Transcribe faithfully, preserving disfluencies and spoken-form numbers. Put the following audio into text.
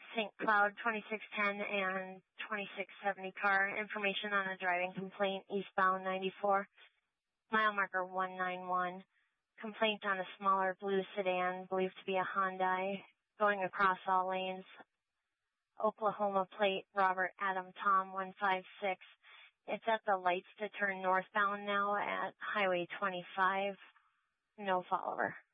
Saint Cloud twenty-six ten and twenty-six seventy car. Information on a driving complaint eastbound ninety-four. Mile marker one nine one. Complaint on a smaller blue sedan believed to be a Hyundai going across all lanes. Oklahoma plate Robert Adam Tom one five six. It's at the lights to turn northbound now at Highway twenty-five. No follower.